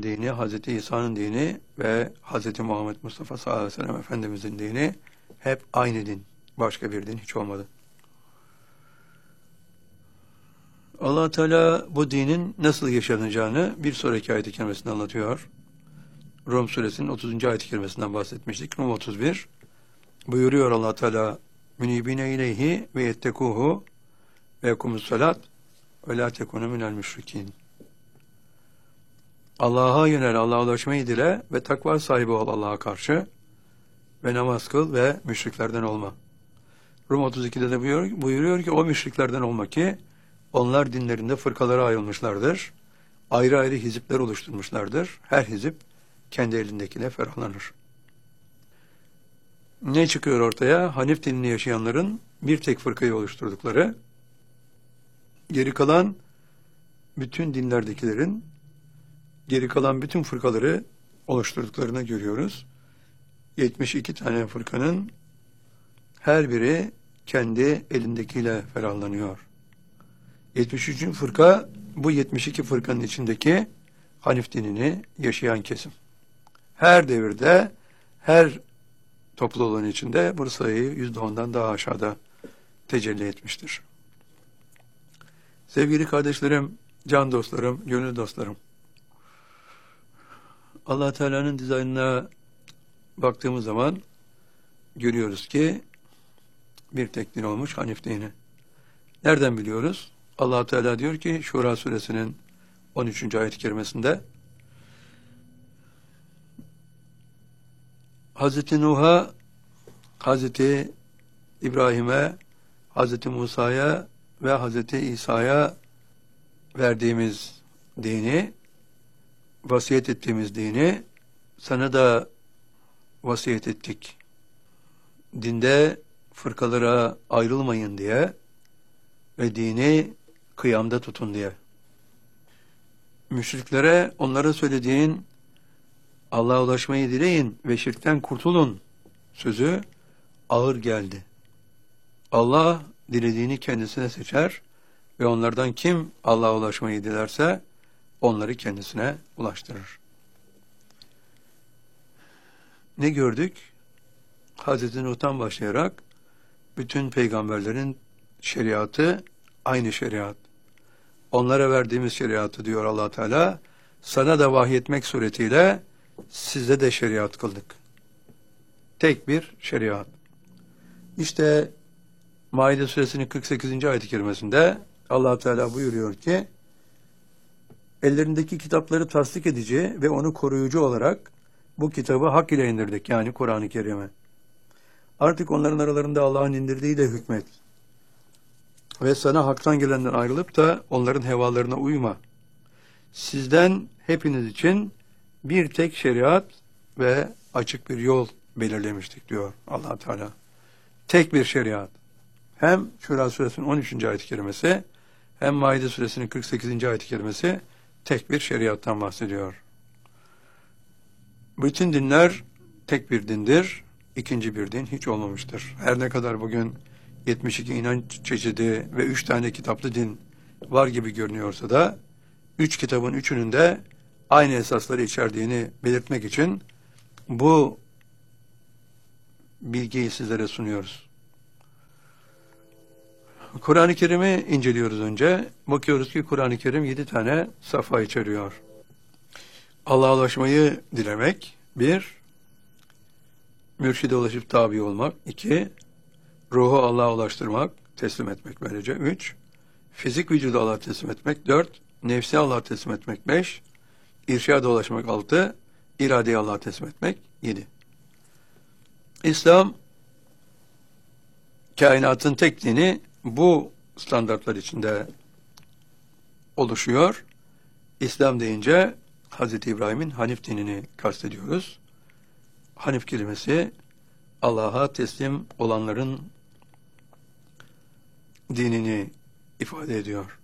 dini, Hazreti İsa'nın dini ve Hazreti Muhammed Mustafa sallallahu aleyhi ve sellem Efendimizin dini hep aynı din. Başka bir din hiç olmadı. Allah Teala bu dinin nasıl yaşanacağını bir sonraki ayet-i kerimesinde anlatıyor. Rum suresinin 30. ayet-i kerimesinden bahsetmiştik. Rum 31. Buyuruyor Allah Teala: "Münibine ileyhi ve yettekuhu ve yekumus salat ve la tekunu minel müşrikin." Allah'a yönel, Allah'a ulaşmayı dile ve takva sahibi ol Allah'a karşı ve namaz kıl ve müşriklerden olma. Rum 32'de de buyuruyor ki o müşriklerden olma ki onlar dinlerinde fırkalara ayrılmışlardır. Ayrı ayrı hizipler oluşturmuşlardır. Her hizip kendi elindekiyle ferahlanır. Ne çıkıyor ortaya? Hanif dinini yaşayanların bir tek fırkayı oluşturdukları, geri kalan bütün dinlerdekilerin geri kalan bütün fırkaları oluşturduklarını görüyoruz. 72 tane fırkanın her biri kendi elindekiyle ferahlanıyor. 73. fırka bu 72 fırkanın içindeki Hanif dinini yaşayan kesim. Her devirde, her topluluğun içinde bu sayı %10'dan daha aşağıda tecelli etmiştir. Sevgili kardeşlerim, can dostlarım, gönül dostlarım, Allah Teala'nın dizaynına baktığımız zaman görüyoruz ki bir tek din olmuş Hanif dini. Nereden biliyoruz? Allah Teala diyor ki Şura suresinin 13. ayet-i kerimesinde Hazreti Nuh'a, Hazreti İbrahim'e, Hazreti Musa'ya ve Hazreti İsa'ya verdiğimiz dini, vasiyet ettiğimiz dini sana da vasiyet ettik. Dinde fırkalara ayrılmayın diye ve dini kıyamda tutun diye. Müşriklere onlara söylediğin Allah'a ulaşmayı dileyin ve şirkten kurtulun sözü ağır geldi. Allah dilediğini kendisine seçer ve onlardan kim Allah'a ulaşmayı dilerse onları kendisine ulaştırır. Ne gördük? Hazreti Nuh'tan başlayarak bütün peygamberlerin şeriatı aynı şeriat. Onlara verdiğimiz şeriatı diyor Allah Teala, sana da vahyetmek suretiyle size de şeriat kıldık. Tek bir şeriat. İşte Maide suresinin 48. ayet-i kerimesinde Allah Teala buyuruyor ki ellerindeki kitapları tasdik edici ve onu koruyucu olarak bu kitabı hak ile indirdik, yani Kur'an-ı Kerim'e. Artık onların aralarında Allah'ın indirdiği de hükmet. Ve sana haktan gelenden ayrılıp da onların hevalarına uyma. Sizden hepiniz için bir tek şeriat ve açık bir yol belirlemiştik diyor Allah Teala. Tek bir şeriat. Hem Şura suresinin 13. ayet-i kerimesi hem Maide suresinin 48. ayet-i kerimesi tek bir şeriattan bahsediyor. Bütün dinler tek bir dindir. İkinci bir din hiç olmamıştır. Her ne kadar bugün 72 inanç çeşidi ve 3 tane kitaplı din var gibi görünüyorsa da 3 kitabın üçünün de aynı esasları içerdiğini belirtmek için bu bilgiyi sizlere sunuyoruz. Kur'an-ı Kerim'i inceliyoruz önce. Bakıyoruz ki Kur'an-ı Kerim 7 tane sayfa içeriyor. Allah'a ulaşmayı dilemek 1, mürşide ulaşıp tabi olmak 2, ruhu Allah'a ulaştırmak, teslim etmek böylece 3, fizik vücudu Allah'a teslim etmek 4, nefsi Allah'a teslim etmek 5, irşada ulaşmak 6, iradeyi Allah'a teslim etmek 7. İslam kainatın tek dini bu standartlar içinde oluşuyor. İslam deyince Hz. İbrahim'in Hanif dinini kastediyoruz. Hanif kelimesi Allah'a teslim olanların dinini ifade ediyor.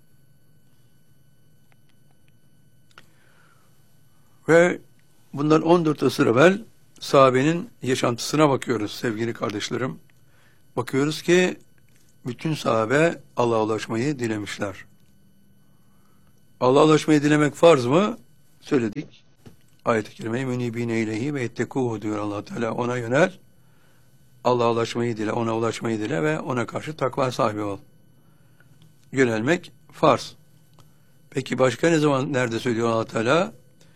Ve bundan 14 asır evvel sahabenin yaşantısına bakıyoruz sevgili kardeşlerim. Bakıyoruz ki bütün sahabe Allah'a ulaşmayı dilemişler. Allah'a ulaşmayı dilemek farz mı? söyledik. Ayet-i kerime münibine ileyhi ve ettekuhu diyor Allah Teala. Ona yönel, Allah'a ulaşmayı dile, ona ulaşmayı dile ve ona karşı takva sahibi ol. Yönelmek farz. Peki başka ne zaman, nerede söylüyor Allah Teala?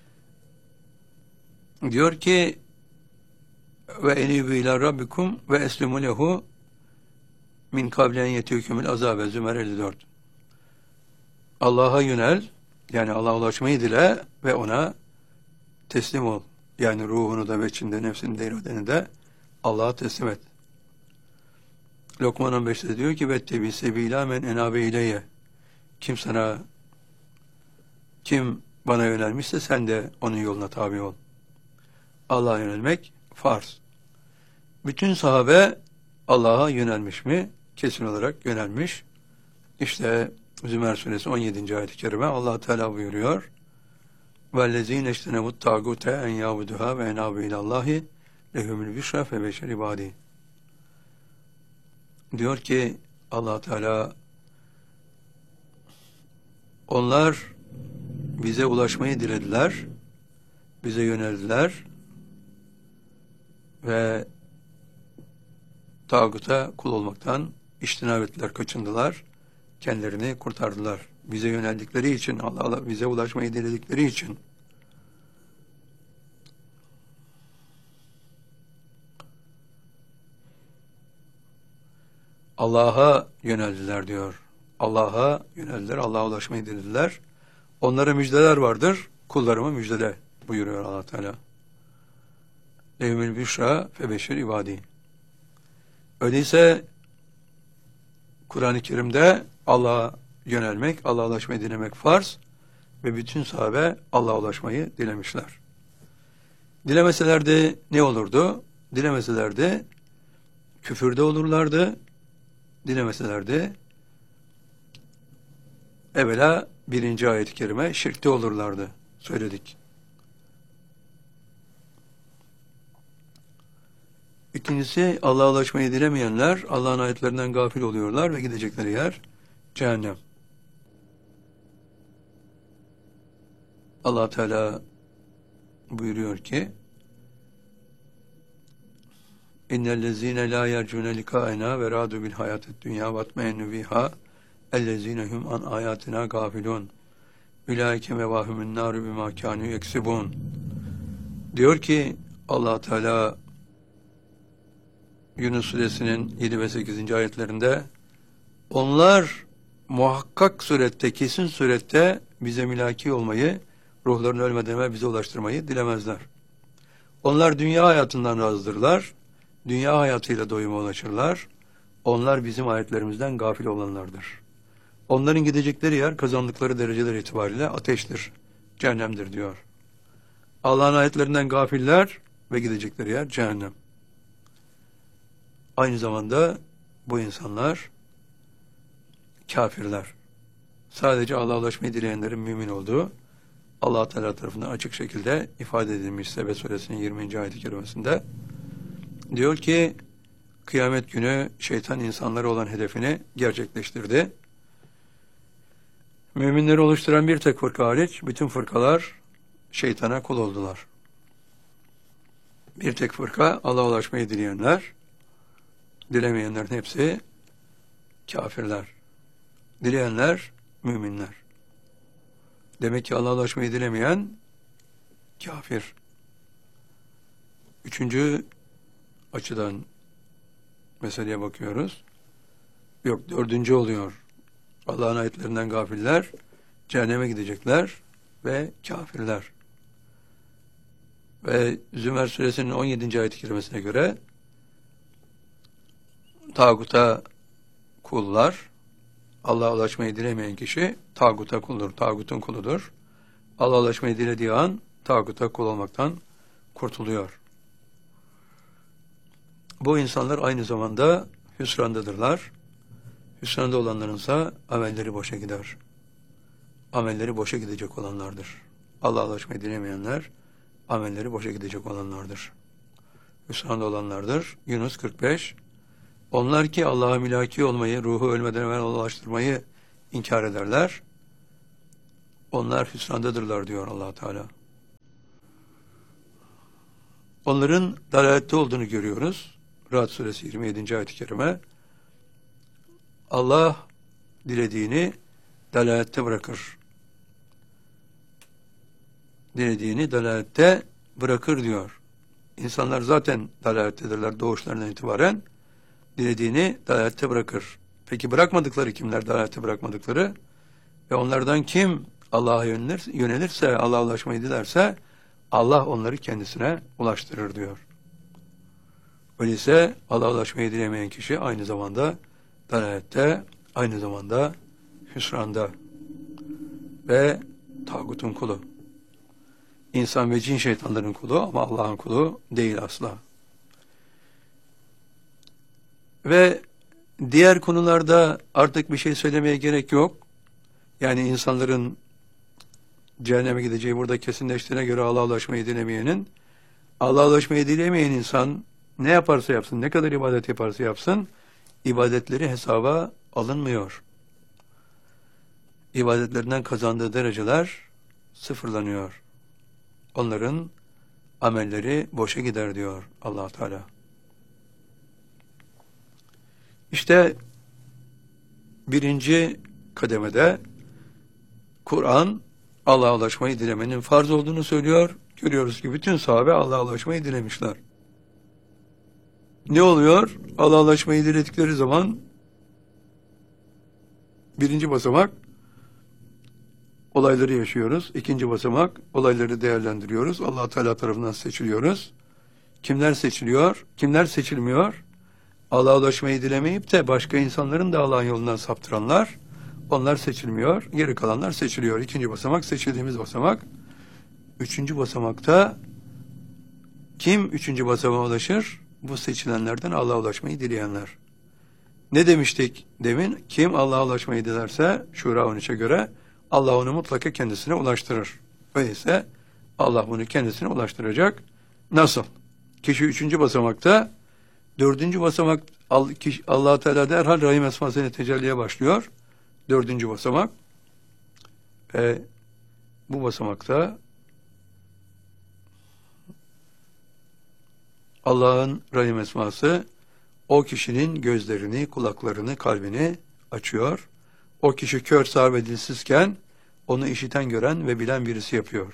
Diyor ki ve enibü ila rabbikum ve eslimu lehu min kablen yetiyükümül azabe. Zümer 54. Allah'a yönel, yani Allah'a ulaşmayı dile ve ona teslim ol. Yani ruhunu da ve içinde, nefsini de, iradeni de Allah'a teslim et. Lokman 15'te diyor ki vettebi sebila men enabe ileyye. Kim bana yönelmişse sen de onun yoluna tabi ol. Allah'a yönelmek farz. Bütün sahabe Allah'a yönelmiş mi? Kesin olarak yönelmiş. İşte Zümer suresi 17. ayet-i kerime Allah Teala buyuruyor. وَالَّذ۪ينَ اَجْتَنَبُوا الطَّاغُوتَ اَنْ يَعْبُدُهَا وَاَنَابُوا اِلَى اللّٰهِ لَهُمُ الْبُشْرَى فَبَشِّرْ عِبَادِهِ. Diyor ki Allah Teala, onlar bize ulaşmayı dilediler, bize yöneldiler ve tağuta kul olmaktan içtinab ettiler, kaçındılar, kendilerini kurtardılar. Bize yöneldikleri için, Allah bize ulaşmayı diledikleri için Allah'a yöneldiler diyor. Allah'a yöneldiler, Allah'a ulaşmayı dilediler. Onlara müjdeler vardır, kullarıma müjdele buyuruyor Allah Teala. Lehumül büşra febeşir ibadi. Öyleyse Kur'an-ı Kerim'de Allah'a yönelmek, Allah'a ulaşmayı dilemek farz ve bütün sahabe Allah'a ulaşmayı dilemişler. Dilemeseler de ne olurdu? Dilemeseler de küfürde olurlardı. Dilemeseler de evvela 1. ayet-i kerime şirkte olurlardı. Söyledik. İkincisi, Allah'a ulaşmayı dilemeyenler Allah'ın ayetlerinden gafil oluyorlar ve gidecekleri yer cehennem. Allah Teala buyuruyor ki İnnellezîne lâ yercûne likâenâ ve râdû bil hayâted dünyâ vatmeennü bihâ ellezîne hum an âyâtinâ gâfilûn ulaike mevâhumün nâru bimâ kânû yeksibûn. Diyor ki Allah Teala Yunus suresinin 7 ve 8. ayetlerinde onlar muhakkak surette, kesin surette bize mülaki olmayı, ruhlarını ölmeden ve bize ulaştırmayı dilemezler. Onlar dünya hayatından razıdırlar, dünya hayatıyla doyuma ulaşırlar. Onlar bizim ayetlerimizden gafil olanlardır. Onların gidecekleri yer kazandıkları dereceler itibariyle ateştir, cehennemdir diyor. Allah'ın ayetlerinden gafiller ve gidecekleri yer cehennem. Aynı zamanda bu insanlar kafirler. Sadece Allah'a ulaşmayı dileyenlerin mümin olduğu Allah Teala tarafından açık şekilde ifade edilmiş Sebe suresinin 20. ayet-i kerimesinde. Diyor ki kıyamet günü şeytan insanlara olan hedefini gerçekleştirdi. Müminleri oluşturan bir tek fırka hariç bütün fırkalar şeytana kul oldular. Bir tek fırka Allah'a ulaşmayı dileyenler, dilemeyenlerin hepsi kafirler. Dileyenler müminler. Demek ki Allah'a ulaşmayı dilemeyen kafir. Üçüncü açıdan meseleye bakıyoruz. Yok, dördüncü oluyor. Allah'ın ayetlerinden gafiller cehenneme gidecekler ve kafirler. Ve Zümer suresinin 17. ayet-i kerimesine göre tağuta kullar, Allah'a ulaşmayı dilemeyen kişi tağuta kuldur, tağutun kuludur. Allah'a ulaşmayı dilediği an tağuta kul olmaktan kurtuluyor. Bu insanlar aynı zamanda hüsrandadırlar. Hüsranda olanlarınsa amelleri boşa gider. Amelleri boşa gidecek olanlardır. Allah'a ulaşmayı dilemeyenler amelleri boşa gidecek olanlardır. Hüsranda olanlardır. Yunus 45. Onlar ki Allah'a mülaki olmayı, ruhu ölmeden evvel ulaştırmayı inkar ederler. Onlar hüsrandadırlar diyor Allah Teala. onların dalalette olduğunu görüyoruz. Ra'd suresi 27. ayet-i kerime. Allah dilediğini dalalette bırakır. Dilediğini dalalette bırakır diyor. İnsanlar zaten dalalettedirler doğuşlarından itibaren. Dilediğini dalalette bırakır. Peki bırakmadıkları kimler dalalette bırakmadıkları? Ve onlardan kim Allah'a yönelirse, Allah'a ulaşmayı dilerse Allah onları kendisine ulaştırır diyor. Öyleyse Allah'a ulaşmayı dilemeyen kişi aynı zamanda dalalette, aynı zamanda hüsranda ve tağutun kulu. İnsan ve cin şeytanların kulu ama Allah'ın kulu değil asla. Ve diğer konularda artık bir şey söylemeye gerek yok. Yani insanların cehenneme gideceği burada kesinleştiğine göre Allah'a ulaşmayı dilemeyenin, Allah'a ulaşmayı dilemeyen insan ne yaparsa yapsın, ne kadar ibadet yaparsa yapsın, ibadetleri hesaba alınmıyor. İbadetlerinden kazandığı dereceler sıfırlanıyor. Onların amelleri boşa gider diyor Allah Teala. İşte birinci kademede Kur'an Allah'a ulaşmayı dilemenin farz olduğunu söylüyor. Görüyoruz ki bütün sahabe Allah'a ulaşmayı dilemişler. Ne oluyor? Allah'a ulaşmayı diledikleri zaman birinci basamak olayları yaşıyoruz. İkinci basamak olayları değerlendiriyoruz. Allah Teala tarafından seçiliyoruz. Kimler seçiliyor? Kimler seçilmiyor? Allah'a ulaşmayı dilemeyip de başka insanların da Allah'ın yolundan saptıranlar, onlar seçilmiyor. Geri kalanlar seçiliyor. İkinci basamak seçildiğimiz basamak. Üçüncü basamakta kim üçüncü basamağa ulaşır? Bu seçilenlerden Allah'a ulaşmayı dileyenler. Ne demiştik demin? Kim Allah'a ulaşmayı dilerse Şura 13'e göre Allah onu mutlaka kendisine ulaştırır. Öyleyse Allah bunu kendisine ulaştıracak. Nasıl? Kişi üçüncü basamakta, dördüncü basamak Allah-u Teala derhal Rahim esmasıyla tecelliye başlıyor. Dördüncü basamak. Bu basamakta Allah'ın Rahim esması o kişinin gözlerini, kulaklarını, kalbini açıyor. O kişi kör, sağır ve dilsizken onu işiten, gören ve bilen birisi yapıyor.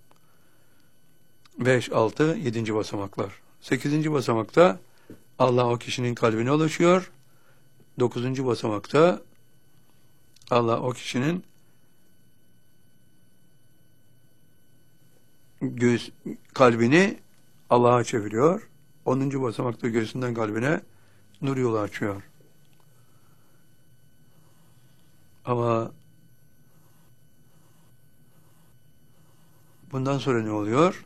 5, 6, 7. basamaklar. 8. basamakta Allah o kişinin kalbine ulaşıyor. 9. basamakta Allah o kişinin kalbini Allah'a çeviriyor. 10. basamakta göğsünden kalbine nur yolu açıyor. Ama bundan sonra ne oluyor?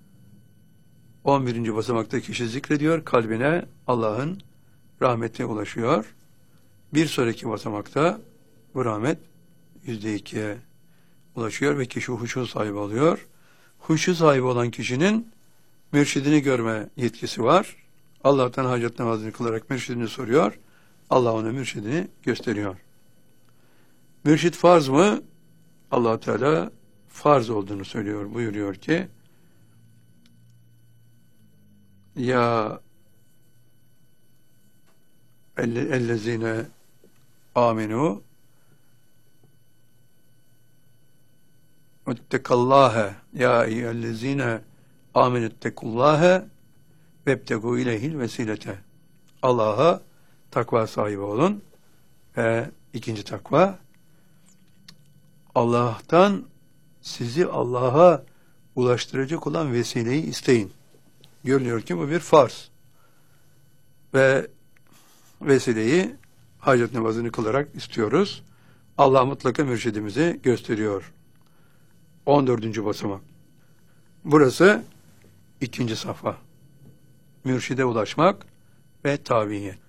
11. basamakta kişi zikrediyor, kalbine Allah'ın rahmetine ulaşıyor. Bir sonraki basamakta bu rahmet %2'ye ulaşıyor ve kişi huşu sahibi oluyor. Huşu sahibi olan kişinin mürşidini görme yetkisi var. Allah'tan hacet namazını kılarak mürşidini soruyor. Allah ona mürşidini gösteriyor. Mürşid farz mı? Allah Teala farz olduğunu söylüyor. Buyuruyor ki ya ellezine aminu ittekallaha ya eyyühellezine aminu ittekullaha vebtegu ileyhil vesilete. Allah'a takva sahibi olun ve ikinci takva Allah'tan sizi Allah'a ulaştıracak olan vesileyi isteyin. Görünüyor ki bu bir farz. Ve vesileyi hacet namazını kılarak istiyoruz. Allah mutlaka mürşidimizi gösteriyor. 14. basamak. Burası ikinci safha. Mürşide ulaşmak ve tabiyet.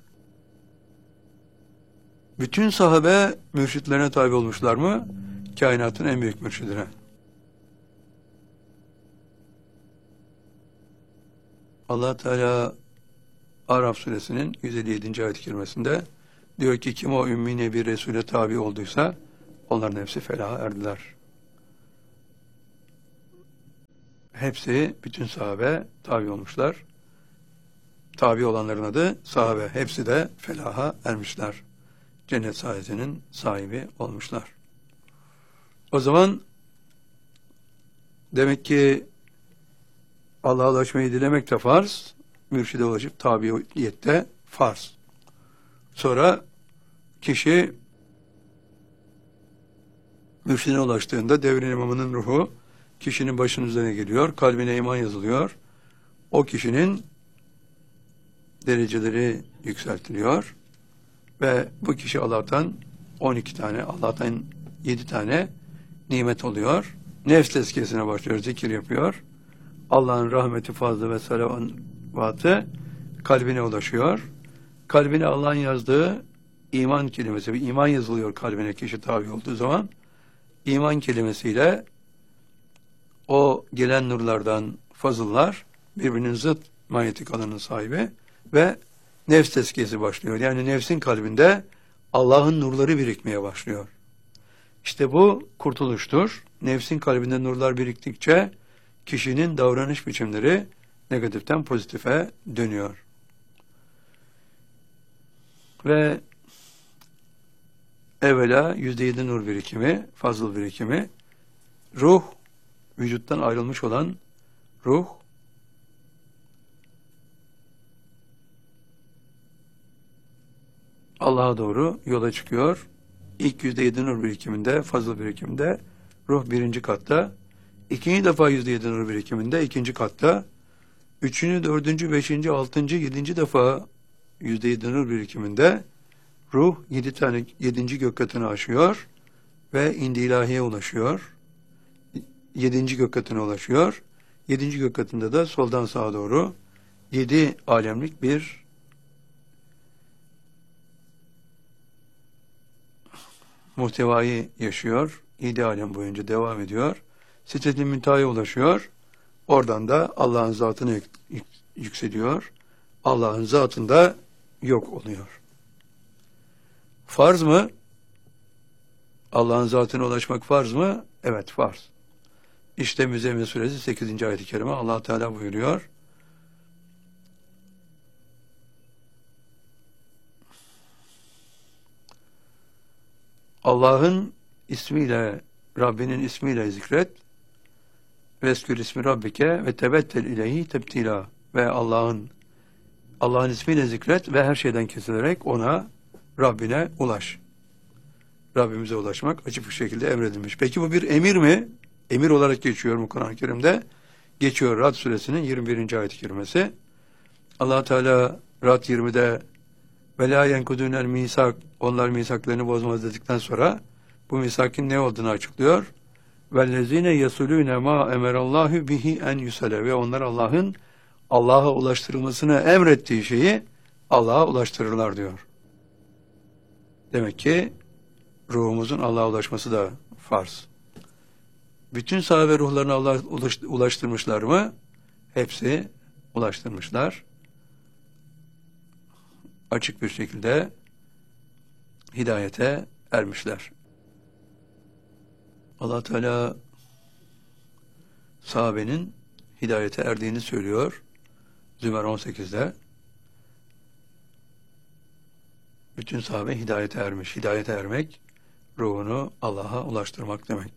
Bütün sahabe mürşitlerine tabi olmuşlar mı? Kainatın en büyük mürşidine. Allah Teala Araf suresinin 157. ayet-i kerimesinde diyor ki kim o ümmi nebi Resul'e tabi olduysa onların hepsi felaha erdiler. hepsi, bütün sahabe tabi olmuşlar. Tabi olanların adı sahabe. Hepsi de felaha ermişler. Cennet saadetinin sahibi olmuşlar. O zaman demek ki Allah'a ulaşmayı dilemek de farz, mürşide ulaşıp tabiyette farz. Sonra kişi mürşidine ulaştığında devrin imamının ruhu kişinin başının üzerine geliyor, kalbine iman yazılıyor. O kişinin dereceleri yükseltiliyor ve bu kişi Allah'tan 12 tane, Allah'tan 7 tane nimet oluyor. Nefs tezkiyesine başlıyor, zikir yapıyor. Allah'ın rahmeti, fazlı ve salavatı kalbine ulaşıyor. Kalbine Allah'ın yazdığı iman kelimesi, bir iman yazılıyor kalbine kişi tabi olduğu zaman. İman kelimesiyle o gelen nurlardan fazıllar birbirinin zıt manyetik alanın sahibi ve nefs tezkiyesi başlıyor. Yani nefsin kalbinde Allah'ın nurları birikmeye başlıyor. İşte bu kurtuluştur. Nefsin kalbinde nurlar biriktikçe kişinin davranış biçimleri negatiften pozitife dönüyor. Ve evvela %7 nur birikimi, fazıl birikimi, ruh, vücuttan ayrılmış olan ruh, Allah'a doğru yola çıkıyor. İlk %7 nur birikiminde, fazıl birikiminde, ruh birinci katta, ikinci defa %7 nur birikiminde, ikinci katta, üçüncü, dördüncü, beşinci, altıncı, yedinci defa %7 nur birikiminde, ruh 7. gök katını aşıyor ve indi ilahiye ulaşıyor. 7. gök katına ulaşıyor. 7. gök katında da soldan sağa doğru 7 alemlik bir muhtevayı yaşıyor. 7 alem boyunca devam ediyor. Sidret-i Münteha'ya ulaşıyor. Oradan da Allah'ın zatına yükseliyor. Allah'ın zatında yok oluyor. Farz mı? Allah'ın zatına ulaşmak farz mı? Evet, farz. İşte Müzzemmil Suresi 8. ayet-i kerime Allah Teala buyuruyor. Allah'ın ismiyle, Rabbinin ismiyle zikret. Veskür ismi Rabbike ve tebettel ileyhi tebtila. Ve Allah'ın ismiyle zikret ve her şeyden kesilerek ona, Rabbine ulaş. Rabbimize ulaşmak açık bir şekilde emredilmiş. Peki bu bir emir mi? Emir olarak geçiyor mu Kur'an-ı Kerim'de? Geçiyor. Rad suresinin 21. ayet-i kerimesi. Allah Teala Rad 20'de ve la yenkudûnel misak, onlar misaklarını bozmaz dedikten sonra bu misakin ne olduğunu açıklıyor. Vellezîne yesulûne mâ emerallâhu bihi en yusale, ve onlar Allah'a ulaştırılmasını emrettiği şeyi Allah'a ulaştırırlar diyor. Demek ki ruhumuzun Allah'a ulaşması da farz. Bütün sahabe ruhlarını Allah'a ulaştırmışlar mı? Hepsi ulaştırmışlar. Açık bir şekilde hidayete ermişler. Allah Teala sahabenin hidayete erdiğini söylüyor. Zümer 18'de. Bütün sahabe hidayete ermiş. Hidayete ermek, ruhunu Allah'a ulaştırmak demek.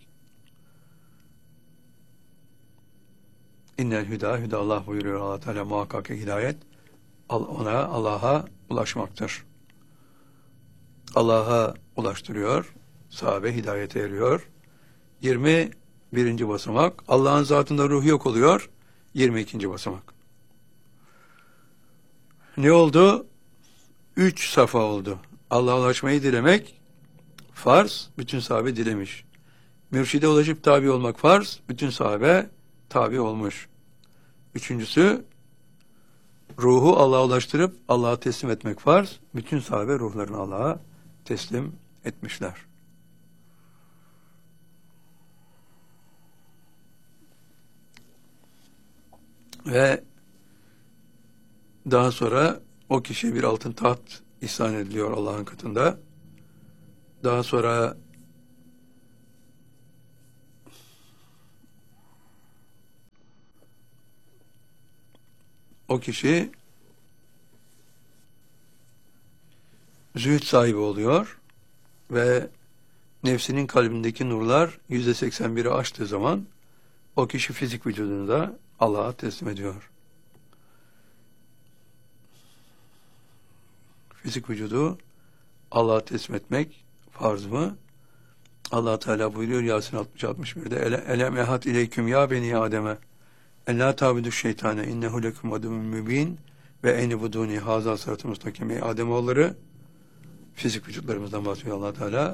İnnel hüda Allah buyuruyor Allah Teala, muhakkak hidayet Allah'a ulaşmaktır. Allah'a ulaştırıyor. Sahabe hidayete eriyor. 21. basamak. Allah'ın zatında ruh yok oluyor. 22. basamak. Ne oldu? 3 safa oldu. Allah'a ulaşmayı dilemek farz. Bütün sahabe dilemiş. Mürşide ulaşıp tabi olmak farz. Bütün sahabe tabi olmuş. Üçüncüsü, ruhu Allah'a ulaştırıp Allah'a teslim etmek farz. Bütün sahabe ruhlarını Allah'a teslim etmişler. Ve daha sonra o kişiye bir altın taht ihsan ediliyor Allah'ın katında. Daha sonra o kişi zühd sahibi oluyor ve nefsinin kalbindeki nurlar %81'i aştığı zaman o kişi fizik vücudunu da Allah'a teslim ediyor. Fizik vücudu Allah'a teslim etmek farz mı? Allah Teala buyuruyor Yasin 60-61'de Elem ehat ileyküm ya beni Adem'e en la tabudu şeytane innehu lekum adumun mübin ve enibuduni haza sıratı mustakim. Ey Ademoğulları, fizik vücutlarımızdan bahsediyor Allah Teala.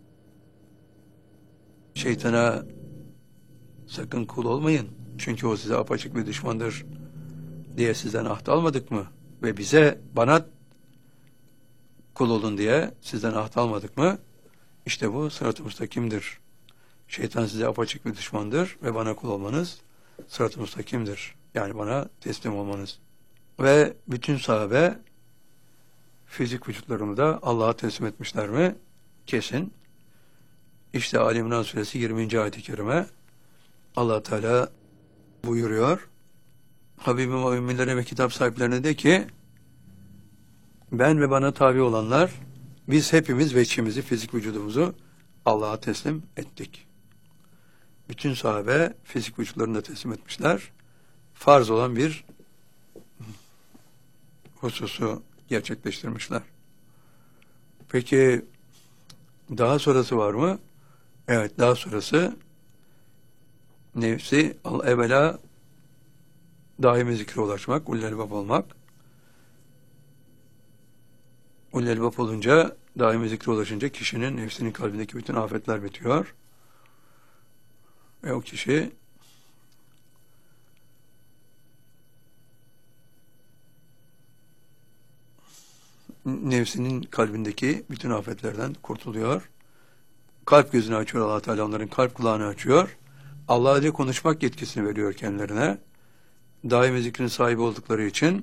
Şeytana sakın kul olmayın. Çünkü o size apaçık bir düşmandır diye sizden ahd almadık mı? Ve bana kul olun diye sizden ahd almadık mı? İşte bu sırat-ı müstakimdir. Şeytan size apaçık bir düşmandır ve bana kul olmanız sırat-ı müstakimdir. Yani bana teslim olmanız. Ve bütün sahabe fizik vücutlarını da Allah'a teslim etmişler mi? Kesin. İşte Ali İmran Suresi 20. ayet-i kerime Allah Teala buyuruyor. Habibim ve müminlere ve kitap sahiplerine de ki ben ve bana tabi olanlar biz hepimiz veçhimizi, fizik vücudumuzu Allah'a teslim ettik. Bütün sahabe fizik vücutlarını da teslim etmişler. Farz olan bir hususu gerçekleştirmişler. Peki daha sonrası var mı? Evet, daha sonrası nefsi evvela daimi zikre ulaşmak, ulul elbab olmak. Ulul elbab olunca, daimi zikre ulaşınca kişinin nefsinin kalbindeki bütün afetler bitiyor. Ve o kişi nefsinin kalbindeki bütün afetlerden kurtuluyor. Kalp gözünü açıyor Allah Teala, onların kalp kulağını açıyor. Allah ile konuşmak yetkisini veriyor kendilerine. Daimi zikrin sahibi oldukları için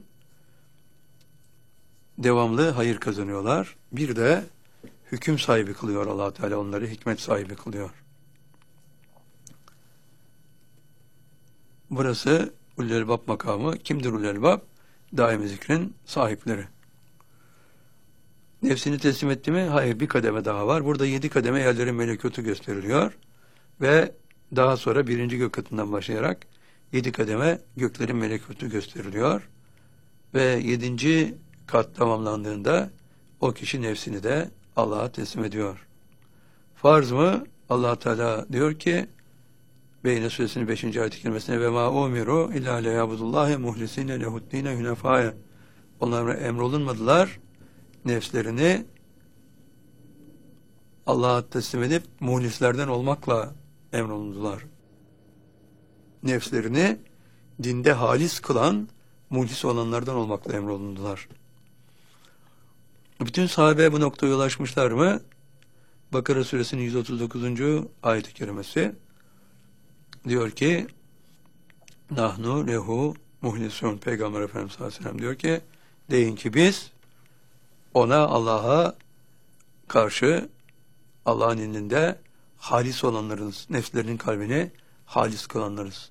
devamlı hayır kazanıyorlar. Bir de hüküm sahibi kılıyor Allah Teala, onları hikmet sahibi kılıyor. Burası ulul elbab makamı. Kimdir ulul elbab? Daimi zikrin sahipleri. Nefsini teslim etti mi? Hayır, bir kademe daha var. Burada 7 kademe yerlerin melekutu gösteriliyor. Ve daha sonra 1. gök katından başlayarak 7 kademe göklerin melekutu gösteriliyor. Ve 7. kat tamamlandığında o kişi nefsini de Allah'a teslim ediyor. Farz mı? Allah Teala diyor ki Beyne Suresinin 5. ayet-i kerimesine ve ma umiru illa liyabudullahi muhlisine lehuddine hünefâye. Onlara emrolunmadılar, nefslerini Allah'a teslim edip muhlislerden olmakla emrolundular. Nefslerini dinde halis kılan, muhlis olanlardan olmakla emrolundular. Bütün sahabe bu noktaya ulaşmışlar mı? Bakara Suresinin 139. ayet-i kerimesi diyor ki nahnu lehu muhlisun. Peygamber Efendimiz sallallahu aleyhi ve sellem diyor ki deyin ki biz ona, Allah'a karşı Allah'ın indinde halis olanlarız. Nefslerinin kalbini halis kılanlarız.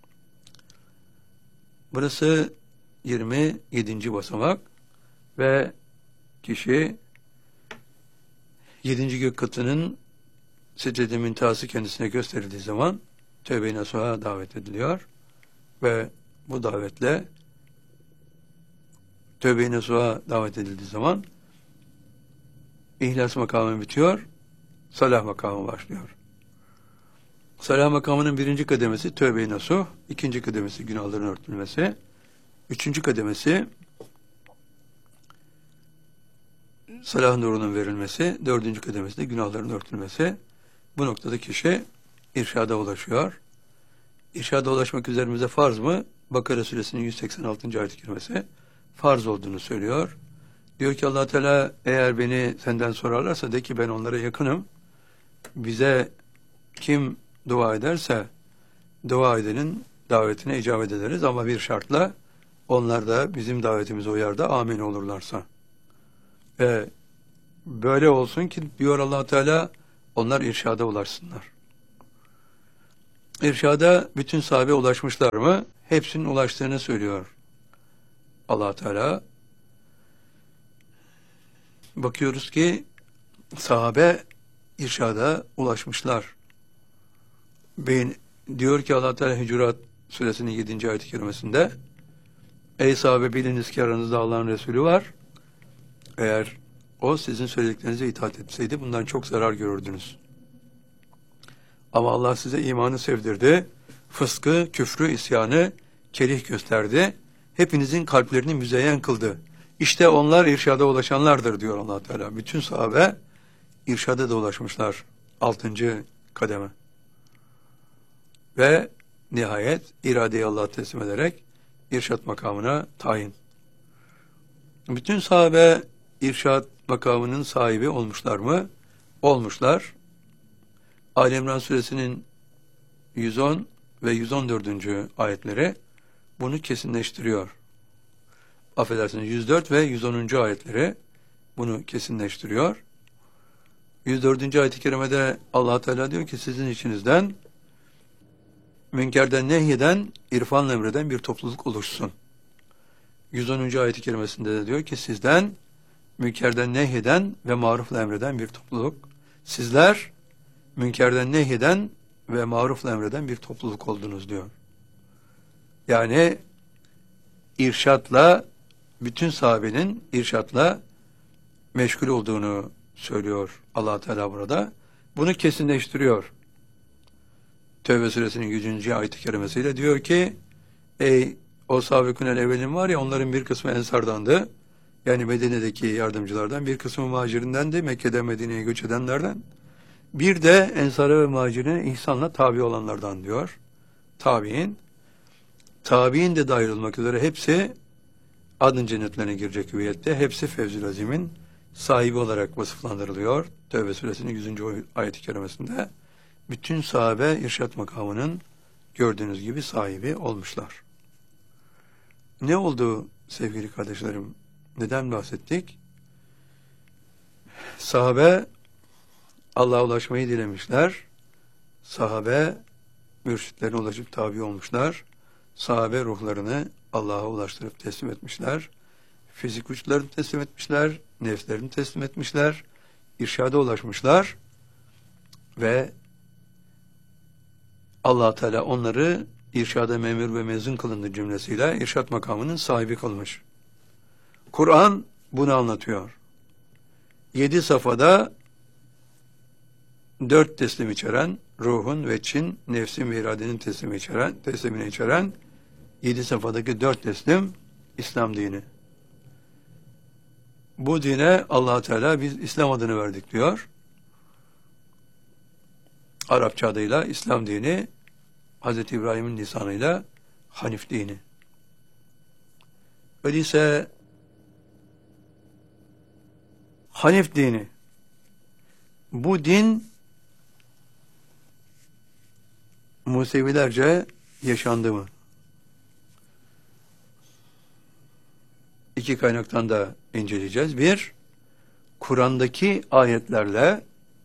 Burası 27. basamak ve kişi 7. gök katının Sidret-i Müntehası kendisine gösterildiği zaman Tevbe-i Nasuh'a davet ediliyor ve bu davetle Tevbe-i Nasuh'a davet edildiği zaman İhlas makamı bitiyor, Salah makamı başlıyor. Salah makamının 1. kademesi Tevbe-i Nasuh, 2. kademesi günahların örtülmesi, 3. kademesi Salah nurunun verilmesi, 4. kademesi de günahların örtülmesi. Bu noktada kişi irşada ulaşıyor. İrşada ulaşmak üzerimize farz mı? Bakara Suresinin 186. ayet-i kerimesi farz olduğunu söylüyor. Diyor ki Allah Teala eğer beni senden sorarlarsa de ki ben onlara yakınım. Bize kim dua ederse dua edenin davetine icabet ederiz ama bir şartla onlar da bizim davetimize uyar da amin olurlarsa. Ve böyle olsun ki diyor Allah Teala onlar irşada ulaşsınlar. İrşada bütün sahabe ulaşmışlar mı? Hepsinin ulaştığını söylüyor Allah Teala. Bakıyoruz ki sahabe irşada ulaşmışlar. Diyor ki Allah Teala Hucurat Suresinin 7. ayet-i kerimesinde, ey sahabe, biliniz ki aranızda Allah'ın Resulü var. Eğer o sizin söylediklerinize itaat etseydi bundan çok zarar görürdünüz. Ama Allah size imanı sevdirdi, fıskı, küfrü, isyanı kerih gösterdi. Hepinizin kalplerini müzeyyen kıldı. İşte onlar irşada ulaşanlardır diyor Allah Teala. Bütün sahabe irşada da ulaşmışlar. 6. kademe. Ve nihayet iradeyi Allah'a teslim ederek irşat makamına tayin. Bütün sahabe irşat makamının sahibi olmuşlar mı? Olmuşlar. Ali İmran Suresinin 110 ve 114. ayetleri bunu kesinleştiriyor. Affedersiniz, 104 ve 110. ayetleri bunu kesinleştiriyor. 104. ayet-i kerimede Allah Teala diyor ki sizin içinizden münkerden nehyeden, irfanla emreden bir topluluk oluşsun. 110. ayet-i kerimesinde de diyor ki sizden münkerden nehyeden ve marufla emreden bir topluluk. Sizler münkerden nehyeden ve marufla emreden bir topluluk oldunuz diyor. Yani irşatla, bütün sahabenin irşatla meşgul olduğunu söylüyor Allah Teala burada. Bunu kesinleştiriyor. Tevbe suresinin 100. ayet-i kerimesiyle diyor ki, ey o sahabekünel evvelin var ya, onların bir kısmı Ensardandı. Yani Medine'deki yardımcılardan, bir kısmı Muhacirindendi, Mekke'den Medine'ye göç edenlerden. Bir de Ensar'a ve Muhacirine ihsanla tabi olanlardan diyor. Tabi'in. Tabi'in de dahil olmak üzere hepsi adın cennetlerine girecek hüviyette. Hepsi Fevzül Azim'in sahibi olarak vasıflandırılıyor. Tevbe suresinin 100. ayet-i kerimesinde. Bütün sahabe irşat makamının gördüğünüz gibi sahibi olmuşlar. Ne oldu sevgili kardeşlerim? Neden bahsettik? Sahabe Allah'a ulaşmayı dilemişler. Sahabe mürşitlerine ulaşıp tabi olmuşlar. Sahabe ruhlarını Allah'a ulaştırıp teslim etmişler. Fizik güçlerini teslim etmişler. Nefslerini teslim etmişler. İrşada ulaşmışlar. Ve Allah Teala onları irşada memur ve mezun kılındı cümlesiyle irşat makamının sahibi kılmış. Kur'an bunu anlatıyor. 7 safhada 4 teslim içeren, ruhun ve çin, nefsin ve iradenin teslimini içeren 7 safhadaki 4 teslim İslam dini. Bu dine Allah Teala biz İslam adını verdik diyor. Arapça adıyla İslam dini, Hz. İbrahim'in lisanıyla Hanif dini. Öyleyse Hanif dini, bu din Musevilerce yaşandı mı? 2 kaynaktan da inceleyeceğiz. 1, Kur'an'daki ayetlerle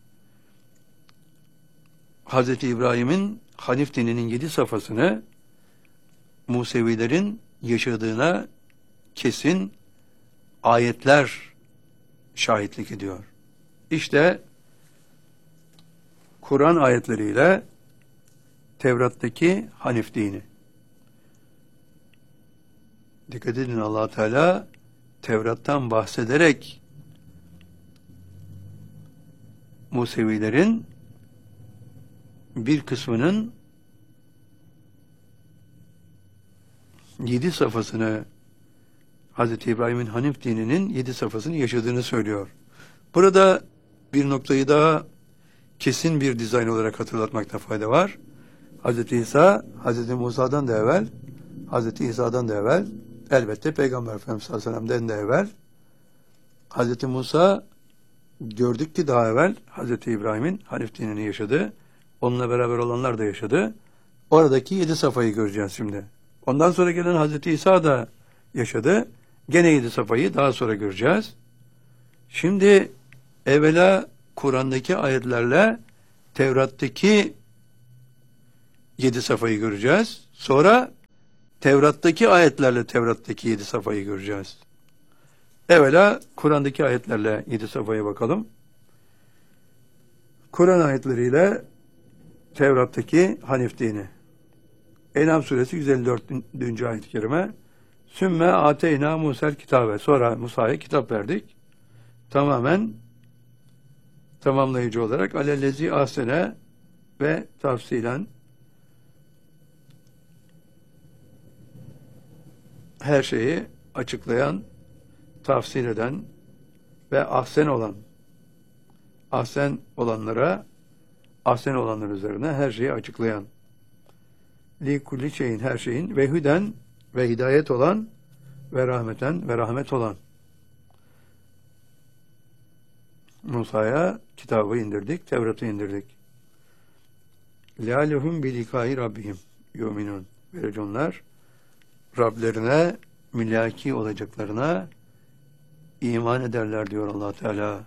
Hz. İbrahim'in Hanif dininin 7 safhasını Musevilerin yaşadığına kesin ayetler şahitlik ediyor. İşte Kur'an ayetleriyle Tevrat'taki Hanif dini. Dikkat edin, Allah Teala Tevrat'tan bahsederek Musevilerin bir kısmının 7 safhasını, Hz. İbrahim'in Hanif dininin 7 safhasını yaşadığını söylüyor. Burada bir noktayı daha kesin bir dizayn olarak hatırlatmakta fayda var. Hz. İsa, Hz. Musa'dan da evvel, Hz. İsa'dan da evvel, elbette Peygamber Efendimiz sallallahu aleyhi ve sellem'den de evvel, Hz. Musa gördük ki daha evvel Hz. İbrahim'in Hanif dinini yaşadı. Onunla beraber olanlar da yaşadı. Oradaki 7 safhayı göreceğiz şimdi. Ondan sonra gelen Hz. İsa da yaşadı. Gene 7 safhayı daha sonra göreceğiz. Şimdi evvela Kur'an'daki ayetlerle Tevrat'taki 7 safhayı göreceğiz. Sonra Tevrat'taki ayetlerle Tevrat'taki 7 safayı göreceğiz. Evvela Kur'an'daki ayetlerle 7 safhaya bakalım. Kur'an ayetleriyle Tevrat'taki Hanif dini. En'am suresi 154. ayet-i kerime. Sümme ateyna Musa'l kitabe. Sonra Musa'ya kitap verdik. Tamamen tamamlayıcı olarak alellezi ahsene ve tafsilen her şeyi açıklayan, tafsil eden ve ahsen olanlar üzerine her şeyi açıklayan, li kulli şeyin, her şeyin, ve hüden ve hidayet olan ve rahmeten ve rahmet olan. Musa'ya kitabı indirdik, Tevrat'ı indirdik. لَعَلَهُمْ بِلِقَاءِ Rabbihim yu'minun. Böylece onlar Rablerine mülaki olacaklarına iman ederler diyor Allah Teala.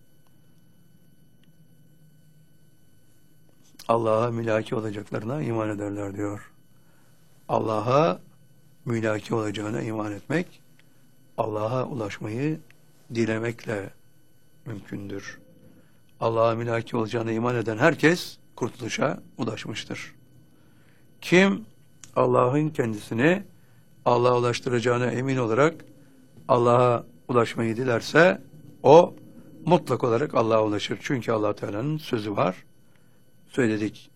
Allah'a mülaki olacaklarına iman ederler diyor. Allah'a mülaki olacağına iman etmek, Allah'a ulaşmayı dilemekle mümkündür. Allah'a mülaki olacağına iman eden herkes kurtuluşa ulaşmıştır. Kim Allah'ın kendisini Allah'a ulaştıracağına emin olarak Allah'a ulaşmayı dilerse o mutlak olarak Allah'a ulaşır. Çünkü Allah Teala'nın sözü var. Söyledik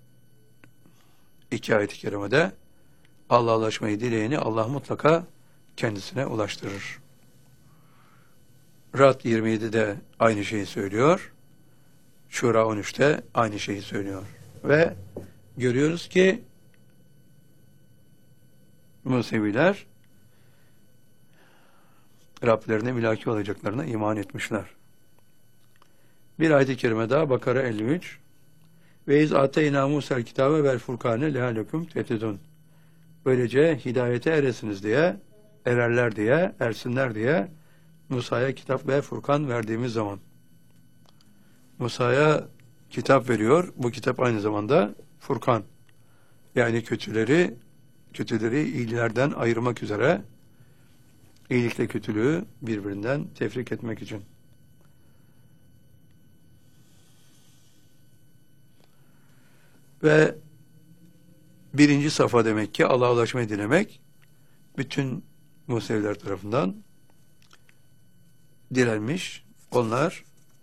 2 ayet-i kerimede, Allah'a ulaşmayı dileyeni Allah mutlaka kendisine ulaştırır. Ra'd 27'de aynı şeyi söylüyor. Şura 13'te aynı şeyi söylüyor. Ve görüyoruz ki Museviler Rablerine mülaki olacaklarına iman etmişler. Bir ayet-i kerime daha, Bakara 53. Ve iz ateyna Musa'l kitabe vel furkane lealekum tetedun. Böylece hidayete eresiniz diye, ererler diye, ersinler diye Musa'ya kitap ve Furkan verdiğimiz zaman. Musa'ya kitap veriyor. Bu kitap aynı zamanda Furkan. Yani kötüleri iyilerden ayırmak üzere, iyilikle kötülüğü birbirinden tefrik etmek için. Ve birinci safa demek ki Allah'a ulaşmayı dilemek bütün Museviler tarafından dilenmiş. Onlar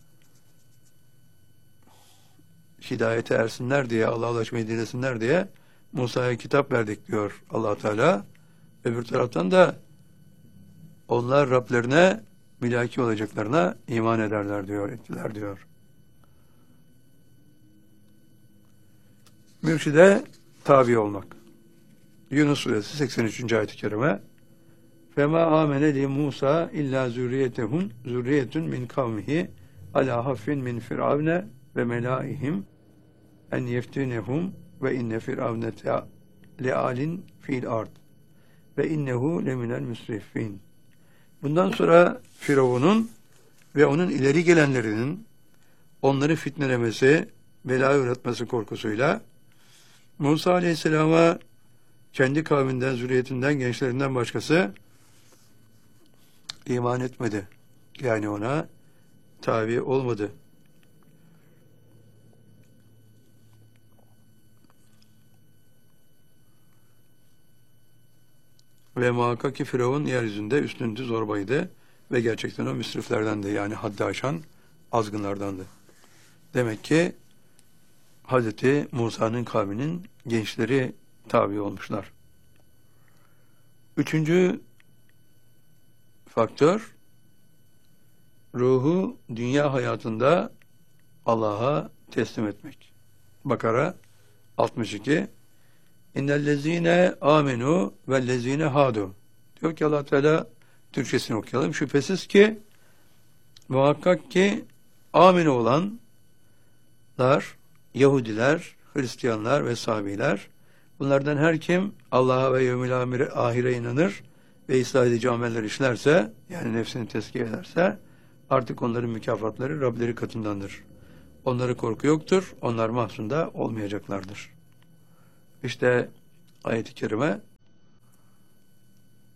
hidayete ersinler diye, Allah'a ulaşmayı dilesinler diye Musa'ya kitap verdik diyor Allah Teala. Öbür taraftan da onlar Rablerine mülaki olacaklarına iman ederler diyor, ettiler diyor. Mürşide tabi olmak. Yunus suresi 83. ayet-i kerime. Fema amene li Musa illa zürriyetun min kavmihi ala hafin min firavne ve melaihim en yeftinehum ve inne firavne lealin fil ard ve innehu leminel müsrifin. Bundan sonra Firavun'un ve onun ileri gelenlerinin onları fitnelemesi, bela uğratması korkusuyla Musa Aleyhisselam'a kendi kavminden, zürriyetinden, gençlerinden başkası iman etmedi. Yani ona tabi olmadı. Ve muhakkak ki Firavun yeryüzünde üstündü, zorbaydı ve gerçekten o müsriflerdendi, yani haddi aşan azgınlardandı. Demek ki Hazreti Musa'nın kavminin gençleri tabi olmuşlar. Üçüncü faktör, ruhu dünya hayatında Allah'a teslim etmek. Bakara 62. İnnellezine amenu vellezine hadu. Diyor ki Allah Teala, Türkçesini okuyalım. Şüphesiz ki, muhakkak ki aminu olanlar, Yahudiler, Hristiyanlar ve Sabiler, bunlardan her kim Allah'a ve yevmil ahire inanır ve ıslah edici ameller işlerse, yani nefsini tezkiye ederse, artık onların mükafatları Rableri katındandır. Onlara korku yoktur, onlar mahzunda olmayacaklardır. İşte ayet-i kerime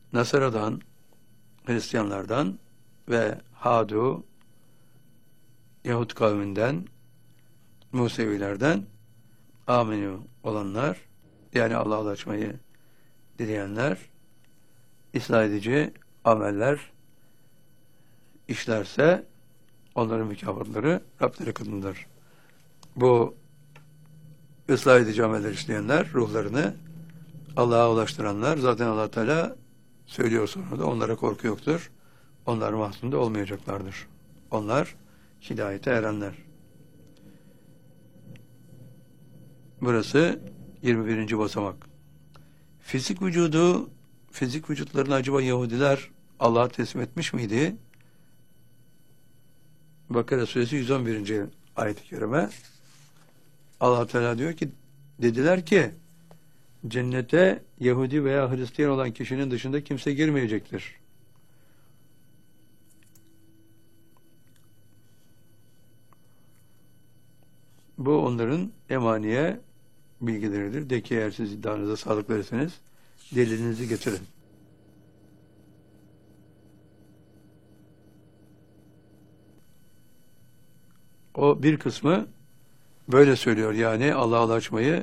Nasara'dan, Hristiyanlardan ve Hadu, Yahut kavminden, Musevilerden amenü olanlar, yani Allah'a ulaşmayı dileyenler, ıslah edici ameller işlerse onların mükafatları Rableri katındadır. Bu ıslah edici ameller işleyenler, ruhlarını Allah'a ulaştıranlar, zaten Allah Teala söylüyor sonra da onlara korku yoktur. Onlar mahzunda olmayacaklardır. Onlar hidayete erenler. Burası 21. basamak. Fizik vücutlarını acaba Yahudiler Allah'a teslim etmiş miydi? Bakara suresi 111. ayet-i kerime. Allah Teala diyor ki, dediler ki cennete Yahudi veya Hristiyan olan kişinin dışında kimse girmeyecektir. Bu onların emaniye bilgileridir. De ki eğer siz iddianıza sağlık verirseniz delilinizi getirin. O bir kısmı böyle söylüyor. Yani Allah'a ulaşmayı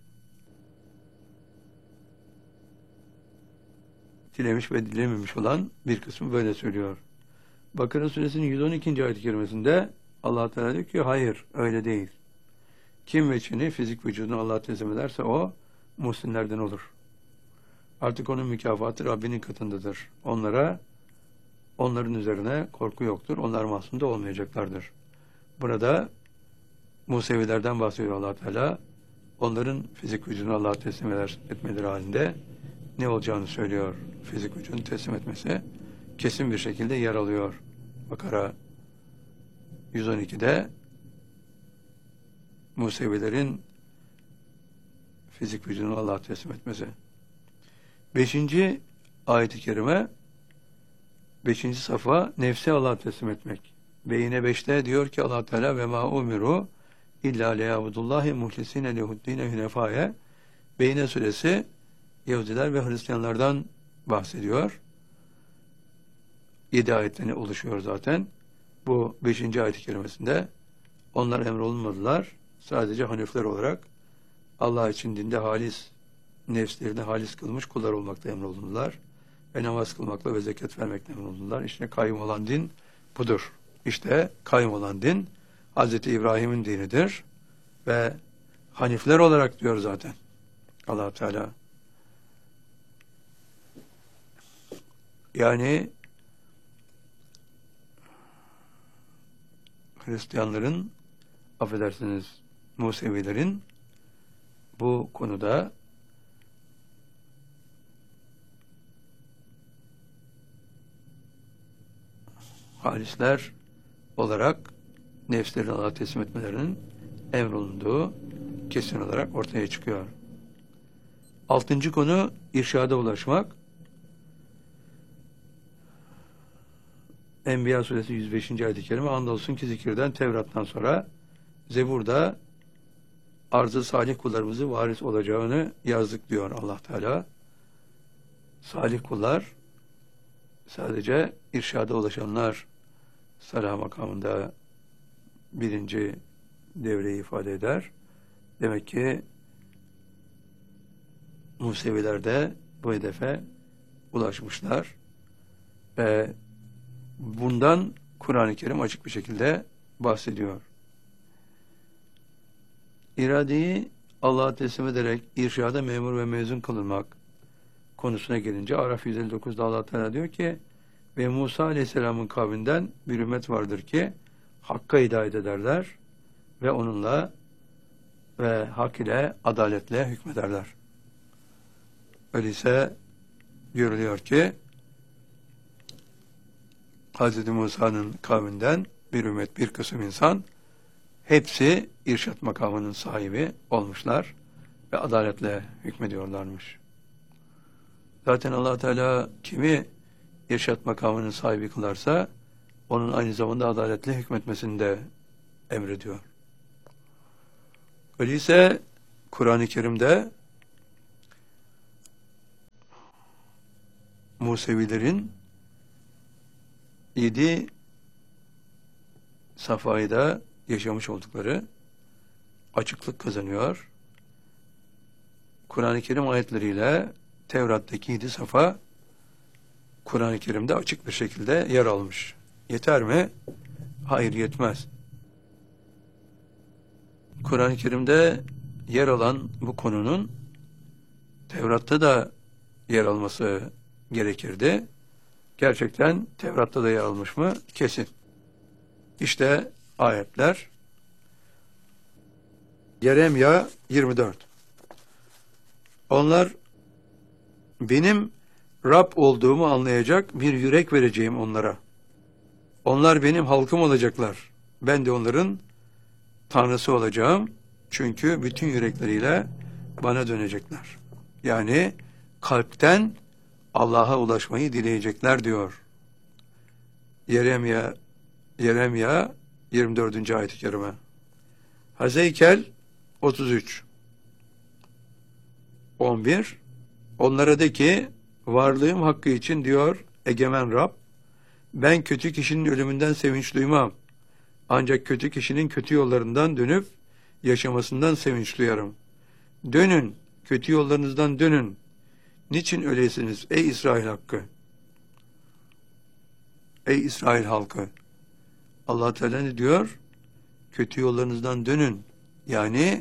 dilemiş ve dilememiş olan bir kısmı böyle söylüyor. Bakara suresinin 112. ayet-i kerimesinde Allah Teala diyor ki hayır öyle değil. Kim veçini fizik vücudunu Allah'a teslim ederse o muhsinlerden olur. Artık onun mükafatı Rabbinin katındadır. Onların üzerine korku yoktur. Onlar mahzunda olmayacaklardır. Burada Musevilerden bahsediyor Allah Teala. Onların fizik vücudunu Allah'a teslim etmeleri halinde ne olacağını söylüyor. Fizik vücudunu teslim etmesi kesin bir şekilde yer alıyor. Bakara 112'de Musevilerin fizik vücudunu Allah'a teslim etmesi. 5. ayet-i kerime 5. safa nefsi Allah'a teslim etmek. Beyine 5'te diyor ki Allah Teala ve ma umiru illa liyabudullahi muhlisine lehuddine hünefaya. Beyine suresi Yahudiler ve Hristiyanlardan bahsediyor. 7 ayetten oluşuyor zaten. Bu 5. ayet-i kerimesinde onlar emrolunmadılar. Sadece hanifler olarak Allah için dinde halis, nefslerini halis kılmış kullar olmakta emrolundular. Ve namaz kılmakla ve zekat vermekle emrolundular. İşte kayyum olan din budur. İşte kayyum olan din Hz. İbrahim'in dinidir. Ve hanifler olarak diyor zaten Allah Teala. Yani Hristiyanların, affedersiniz Musevilerin bu konuda halisler olarak nefslerini Allah'a teslim etmelerinin emrolunduğu kesin olarak ortaya çıkıyor. 6. konu irşada ulaşmak. Enbiya suresi 105. ayet-i kerime andolsun ki zikirden Tevrat'tan sonra Zebur'da arz-ı salih kullarımızı varis olacağını yazdık diyor Allah Teala. Salih kullar sadece irşada ulaşanlar salah makamında birinci devreyi ifade eder. Demek ki Museviler de bu hedefe ulaşmışlar. Ve bundan Kur'an-ı Kerim açık bir şekilde bahsediyor. İradeyi Allah'a teslim ederek irşada memur ve mezun kılınmak konusuna gelince Araf 159'da Allah Teala diyor ki ve Musa Aleyhisselam'ın kavminden bir ümmet vardır ki Hakk'a hidayet ederler ve onunla ve hak ile adaletle hükmederler. Öyleyse görülüyor ki Hz. Musa'nın kavminden bir ümmet, bir kısım insan hepsi irşat makamının sahibi olmuşlar ve adaletle hükmediyorlarmış. Zaten Allah Teala kimi irşat makamının sahibi kılarsa onun aynı zamanda adaletle hükmetmesini de emrediyor. Öyleyse Kur'an-ı Kerim'de Musevilerin 7 safhada yaşamış oldukları açıklık kazanıyor. Kur'an-ı Kerim ayetleriyle Tevrat'taki 7 safa Kur'an-ı Kerim'de açık bir şekilde yer almış. Yeter mi? Hayır, yetmez. Kur'an-ı Kerim'de yer alan bu konunun Tevrat'ta da yer alması gerekirdi. Gerçekten Tevrat'ta da yer almış mı? Kesin. İşte ayetler. Yeremya 24. Onlar benim Rab olduğumu anlayacak bir yürek vereceğim onlara. Onlar benim halkım olacaklar. Ben de onların Tanrısı olacağım. Çünkü bütün yürekleriyle bana dönecekler. Yani kalpten Allah'a ulaşmayı dileyecekler diyor. Yeremya 24. ayet-i kerime. Hazeykel 33. 11. Onlara de ki, varlığım hakkı için diyor egemen Rab, ben kötü kişinin ölümünden sevinç duymam. Ancak kötü kişinin kötü yollarından dönüp yaşamasından sevinç duyarım. Dönün, kötü yollarınızdan dönün. Niçin öylesiniz ey İsrail hakkı? Ey İsrail halkı! Allah Teala ne diyor? Kötü yollarınızdan dönün. Yani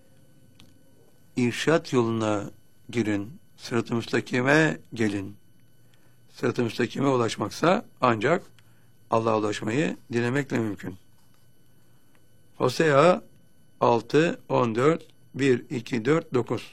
irşat yoluna girin. Sırat-ı müstakime gelin. Sırat-ı müstakime ulaşmaksa ancak Allah'a ulaşmayı dilemekle mümkün. Hosea 6, 14, 1, 2, 4, 9.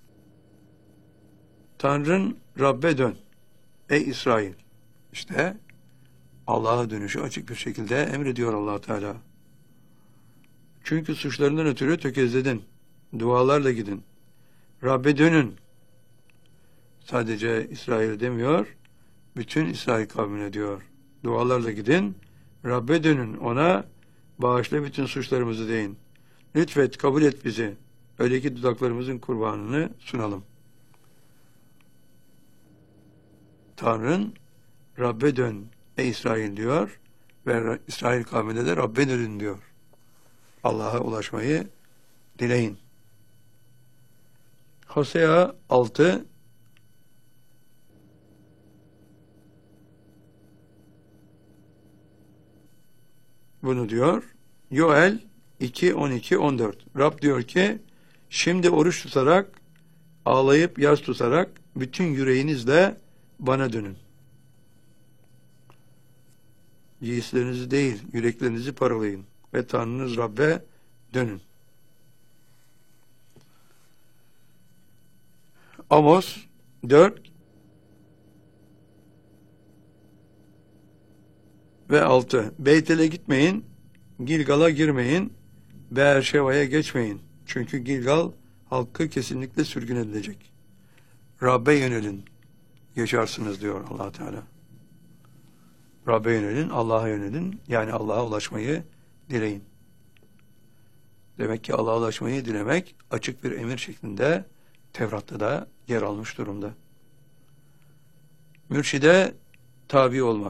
Tanrın Rabbe dön. Ey İsrail! İşte Allah'a dönüşü açık bir şekilde emrediyor Allah Teala. Çünkü suçlarından ötürü tökezledin. Dualarla gidin. Rabbe dönün. Sadece İsrail demiyor, bütün İsrail kavmine diyor. Dualarla gidin, Rabbe dönün, ona bağışla bütün suçlarımızı deyin. Lütfet, kabul et bizi. Öyle ki dudaklarımızın kurbanını sunalım. Tanrın Rabbe dön ey İsrail diyor ve İsrail kavmine de Rabbe dönün diyor. Allah'a ulaşmayı dileyin. Hosea 6 bunu diyor. Yoel 2, 12, 14. Rab diyor ki, şimdi oruç tutarak, ağlayıp yas tutarak, bütün yüreğinizle bana dönün. Giysilerinizi değil, yüreklerinizi paralayın ve Tanrınız Rab'be dönün. Amos 4 ve 6. Beytel'e gitmeyin, Gilgal'a girmeyin, Beerşeva'ya geçmeyin. Çünkü Gilgal halkı kesinlikle sürgün edilecek. Rab'be yönelin, yaşarsınız diyor Allah Teala. Rab'be yönelin, Allah'a yönelin. Yani Allah'a ulaşmayı dileyin. Demek ki Allah'a ulaşmayı dilemek açık bir emir şeklinde Tevrat'ta da yer almış durumda. Mürşide tabi olmak.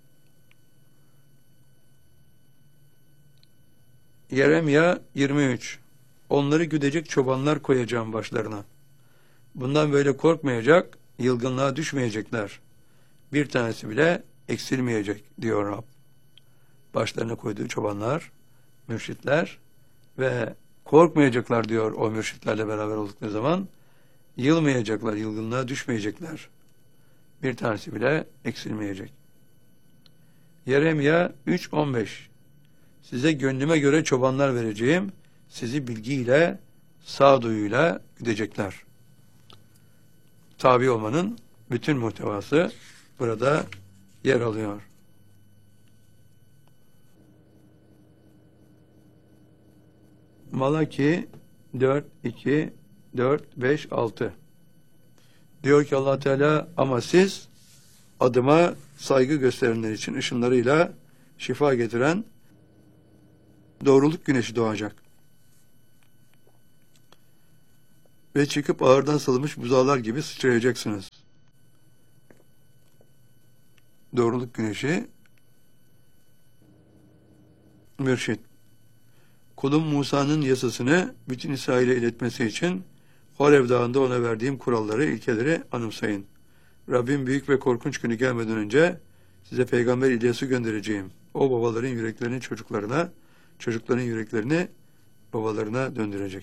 Yeremya 23. Onları güdecek çobanlar koyacağım başlarına. Bundan böyle korkmayacak, yılgınlığa düşmeyecekler. Bir tanesi bile eksilmeyecek diyor Rab. Başlarına koyduğu çobanlar, mürşitler ve korkmayacaklar diyor o mürşitlerle beraber oldukları zaman. Yılmayacaklar, yılgınlığa düşmeyecekler. Bir tanesi bile eksilmeyecek. Yeremya 3:15. Size gönlüme göre çobanlar vereceğim. Sizi bilgiyle, sağduyuyla güdecekler. Tabi olmanın bütün muhtevası burada yer alıyor. Malaki 4:2, 4, 5, 6. Diyor ki Allah Teala, ama siz adıma saygı gösterenler için ışınlarıyla şifa getiren doğruluk güneşi doğacak. Ve çıkıp ağırdan salınmış buzağlar gibi sıçrayacaksınız. doğruluk güneşi, mürşit. Kulum Musa'nın yasasını bütün İsrail'e iletmesi için Horev Dağı'nda ona verdiğim kuralları, ilkeleri anımsayın. Rabbim büyük ve korkunç günü gelmeden önce size Peygamber İlyas'ı göndereceğim. O babaların yüreklerini çocuklarına, çocukların yüreklerini babalarına döndürecek.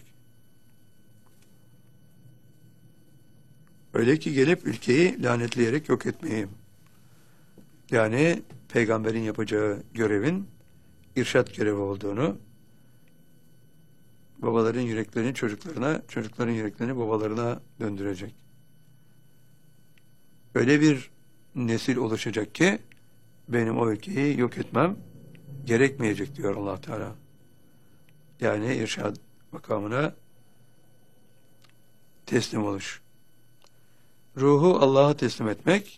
Öyle ki gelip ülkeyi lanetleyerek yok etmeyeyim. Yani peygamberin yapacağı görevin irşat görevi olduğunu, babaların yüreklerini çocuklarına, çocukların yüreklerini babalarına döndürecek. Öyle bir nesil oluşacak ki benim o ülkeyi yok etmem gerekmeyecek diyor Allah Teala. Yani irşad makamına teslim oluş. Ruhu Allah'a teslim etmek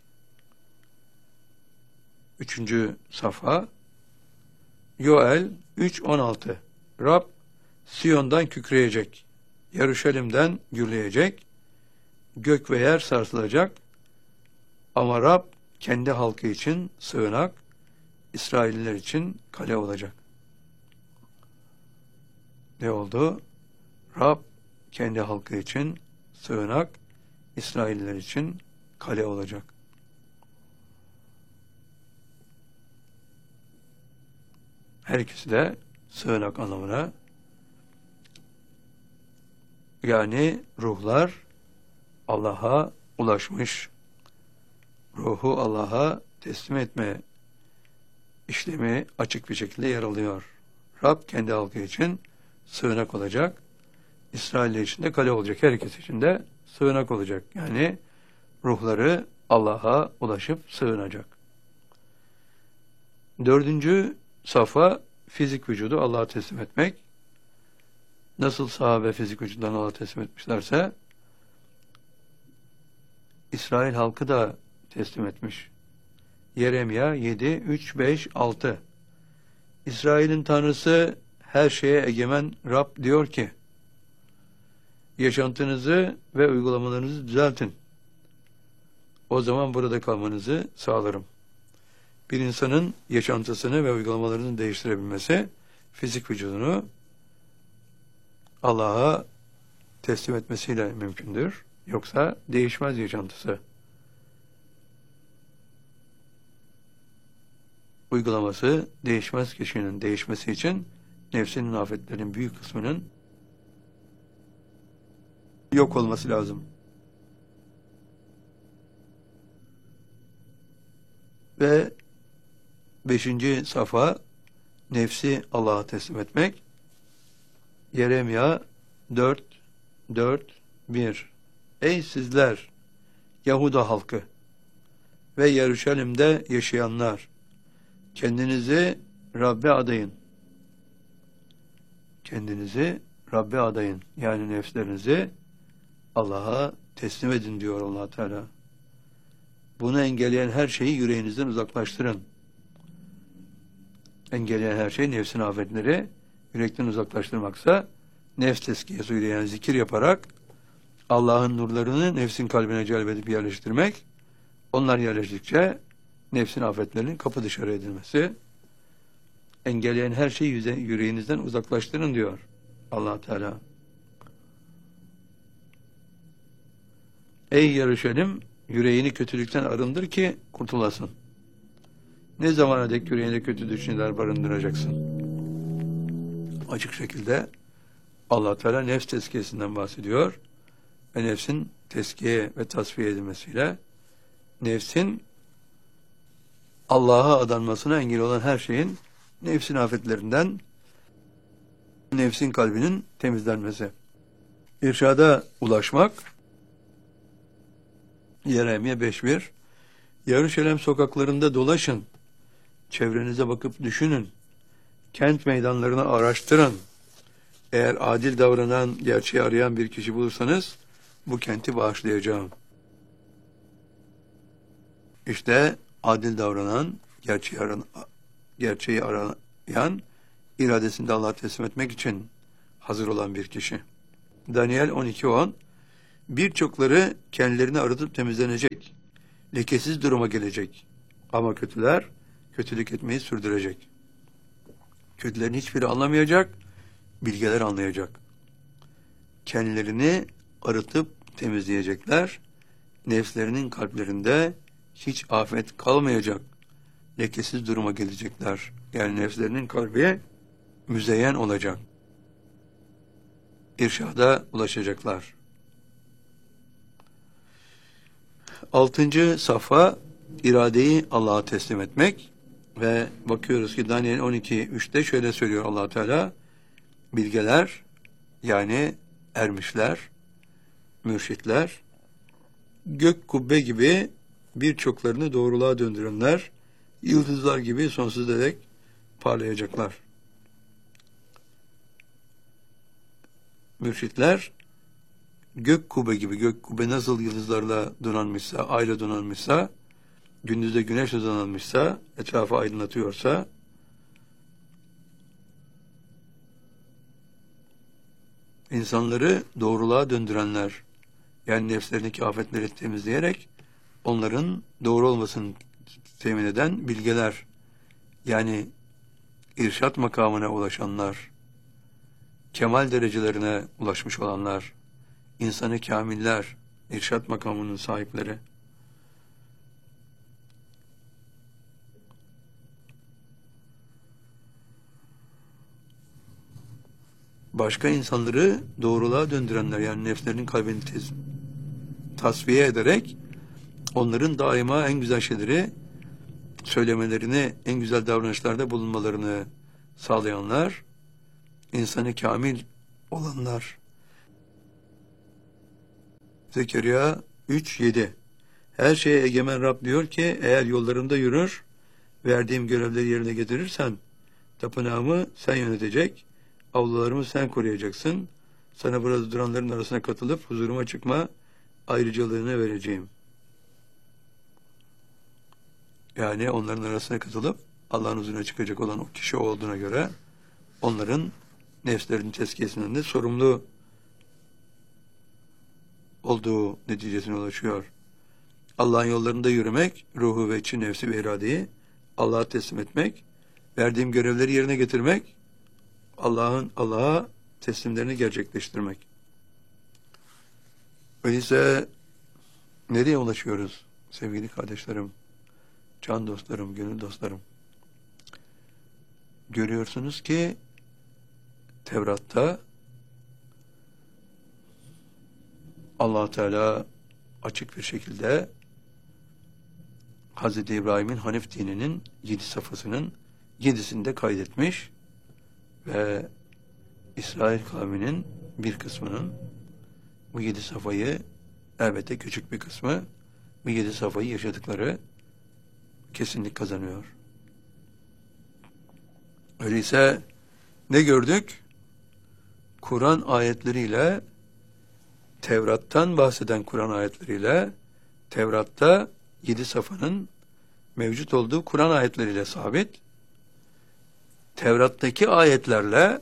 3. safha Yoel 3.16 Rab Siyon'dan kükreyecek, Yeruşalim'den gürleyecek, gök ve yer sarsılacak ama Rab kendi halkı için sığınak, İsrailliler için kale olacak. Ne oldu? Rab kendi halkı için sığınak, İsrailliler için kale olacak. Her ikisi de sığınak anlamına, yani ruhlar Allah'a ulaşmış, ruhu Allah'a teslim etme işlemi açık bir şekilde yer alıyor. Rab kendi halkı için sığınak olacak, İsrail'ler için de kale olacak, her ikisi için de sığınak olacak. Yani ruhları Allah'a ulaşıp sığınacak. 4. safha fizik vücudu Allah'a teslim etmek. Nasıl sahabe fizik vücudunu Allah'a teslim etmişlerse İsrail halkı da teslim etmiş. Yeremya 7, 3, 5, 6 İsrail'in Tanrısı her şeye egemen Rab diyor ki yaşantınızı ve uygulamalarınızı düzeltin. O zaman burada kalmanızı sağlarım. Bir insanın yaşantısını ve uygulamalarını değiştirebilmesi fizik vücudunu Allah'a teslim etmesiyle mümkündür. Yoksa değişmez yaşantısı. Uygulaması değişmez, kişinin değişmesi için nefsinin afetlerinin büyük kısmının yok olması lazım. Ve 5. safha nefsi Allah'a teslim etmek. Yeremya 4, 4, 1 Ey sizler Yahuda halkı ve Yeruşalim'de yaşayanlar, kendinizi Rabbe adayın. Kendinizi Rabbe adayın. Yani nefslerinizi Allah'a teslim edin diyor Allah Teala. Bunu engelleyen her şeyi yüreğinizden uzaklaştırın. Engelleyen her şey nefsin afetleri yürekten uzaklaştırmaksa nefs tezkiyesiyle yani zikir yaparak Allah'ın nurlarını nefsin kalbine celbedip yerleştirmek, onlar yerleştikçe nefsin afetlerinin kapı dışarı edilmesi, engelleyen her şeyi yüreğinizden uzaklaştırın diyor Allah Teala. Ey Yeruşalim, yüreğini kötülükten arındır ki kurtulasın. Ne zamana dek yüreğinde kötü düşünceler barındıracaksın? Açık şekilde Allah Teala nefs tezkiyesinden bahsediyor ve nefsin tezkiye ve tasfiye edilmesiyle nefsin Allah'a adanmasına engel olan her şeyin nefsin afetlerinden nefsin kalbinin temizlenmesi. İrşada ulaşmak Yeremye 5.1 Yeruşalim sokaklarında dolaşın, çevrenize bakıp düşünün, kent meydanlarını araştırın. Eğer adil davranan, gerçeği arayan bir kişi bulursanız bu kenti bağışlayacağım. İşte adil davranan, gerçeği arayan, iradesini de Allah'a teslim etmek için hazır olan bir kişi. Daniel 12.10 Birçokları kendilerini arıtıp temizlenecek, lekesiz duruma gelecek. Ama kötüler kötülük etmeyi sürdürecek. Kötülerin hiçbiri anlamayacak, bilgeler anlayacak. Kendilerini arıtıp temizleyecekler. Nefslerinin kalplerinde hiç afet kalmayacak. Lekesiz duruma gelecekler. Yani nefslerinin kalbi müzeyyen olacak. İrşada ulaşacaklar. 6. safha iradeyi Allah'a teslim etmek ve bakıyoruz ki Daniel 12.3'te şöyle söylüyor Allah Teala: bilgeler, yani ermişler, mürşitler, gök kubbe gibi birçoklarını doğruluğa döndürenler, yıldızlar gibi sonsuz dek parlayacaklar. Mürşitler, gök kubbe gibi, gök kubbe nasıl yıldızlarla donanmışsa, ayla donanmışsa, gündüzde güneşle donanmışsa, etrafı aydınlatıyorsa, insanları doğruluğa döndürenler, yani nefslerindeki afetleri temizleyerek onların doğru olmasını temin eden bilgeler, yani irşat makamına ulaşanlar, kemal derecelerine ulaşmış olanlar, insanı kamiller, irşat makamının sahipleri. Başka insanları doğruluğa döndürenler, yani nefslerinin kalbini tasfiye ederek onların daima en güzel şeyleri söylemelerini, en güzel davranışlarda bulunmalarını sağlayanlar, insanı kamil olanlar. Zekeriya 3.7. Her şeye egemen Rab diyor ki, eğer yollarımda yürür, verdiğim görevleri yerine getirirsen, tapınağımı sen yönetecek, avlularımı sen koruyacaksın, sana burada duranların arasına katılıp huzuruma çıkma ayrıcalığını vereceğim. Yani onların arasına katılıp Allah'ın huzuruna çıkacak olan o kişi olduğuna göre onların nefslerinin tezkiyesinden de sorumlu olduğu neticesine ulaşıyor. Allah'ın yollarında yürümek, ruhu ve içi, nefsi ve iradeyi Allah'a teslim etmek, verdiğim görevleri yerine getirmek, Allah'a teslimlerini gerçekleştirmek. Öyleyse nereye ulaşıyoruz sevgili kardeşlerim, can dostlarım, gönül dostlarım? Görüyorsunuz ki Tevrat'ta Allah Teala açık bir şekilde Hz. İbrahim'in Hanif dininin 7 safhasının 7'sinde kaydetmiş ve İsrail kavminin bir kısmının bu 7 safhayı, elbette küçük bir kısmı, bu 7 safhayı yaşadıkları kesinlik kazanıyor. Öyleyse ne gördük? Kur'an ayetleriyle, Tevrat'tan bahseden Kur'an ayetleriyle, Tevrat'ta 7 safhanın mevcut olduğu Kur'an ayetleriyle sabit, Tevrat'taki ayetlerle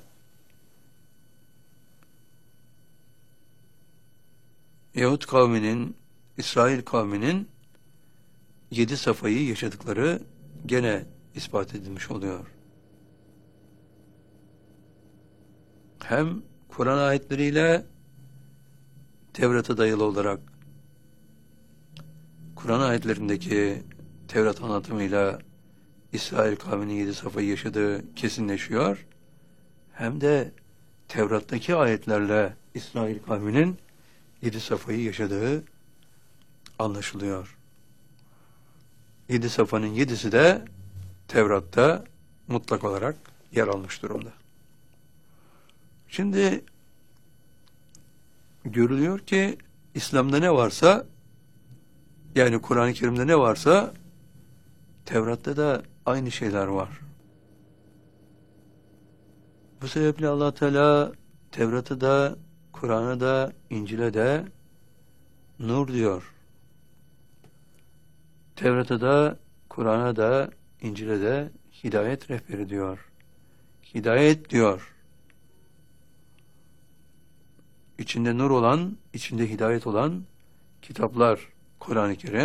Yahud kavminin, İsrail kavminin 7 safhayı yaşadıkları gene ispat edilmiş oluyor. Hem Kur'an ayetleriyle Tevrat'a dayalı olarak Kur'an ayetlerindeki Tevrat anlatımıyla İsrail kavminin 7 safhayı yaşadığı kesinleşiyor. Hem de Tevrat'taki ayetlerle İsrail kavminin 7 safhayı yaşadığı anlaşılıyor. 7 safhanın 7'si de Tevrat'ta mutlak olarak yer almış durumda. Şimdi görülüyor ki İslam'da ne varsa, yani Kur'an-ı Kerim'de ne varsa Tevrat'ta da aynı şeyler var. Bu sebeple Allah Teala Tevrat'ı da, Kur'an'a da, İncil'e de nur diyor. Tevrat'a da, Kur'an'a da, İncil'e de hidayet rehberi diyor. Hidayet diyor. İçinde nur olan, içinde hidayet olan kitaplar Kur'an-ı Kerim.